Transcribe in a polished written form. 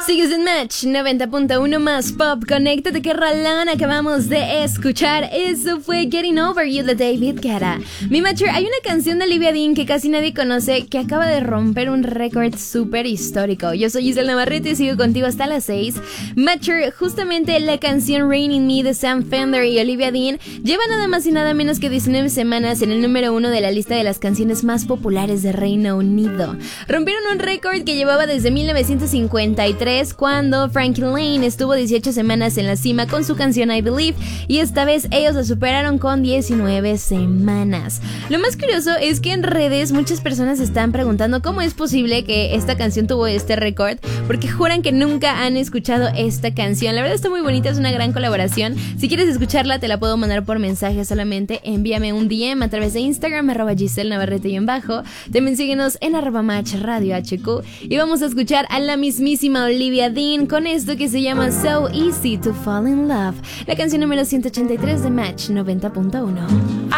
Sigues en Match 90.1 más pop. Conéctate, que rolón acabamos de escuchar. Eso fue Getting Over You de David Guetta. Mi Matcher, hay una canción de Olivia Dean que casi nadie conoce, que acaba de romper un récord súper histórico. Yo soy Giselle Navarrete y sigo contigo hasta las 6. Matcher, justamente la canción Rain in Me de Sam Fender y Olivia Dean lleva nada más y nada menos que 19 semanas en el número 1 de la lista de las canciones más populares de Reino Unido. Rompieron un récord que llevaba desde 1953, cuando Frankie Lane estuvo 18 semanas en la cima con su canción I Believe, y esta vez ellos la superaron con 19 semanas. Lo más curioso es que en redes muchas personas están preguntando cómo es posible que esta canción tuvo este récord, porque juran que nunca han escuchado esta canción. La verdad está muy bonita, es una gran colaboración. Si quieres escucharla te la puedo mandar por mensaje, solamente envíame un DM a través de Instagram @Giselle Navarrete y en bajo. También síguenos en @Match Radio HQ y vamos a escuchar a la mismísima Olivia Dean con esto que se llama So Easy to Fall in Love, la canción número 183 de Match 90.1.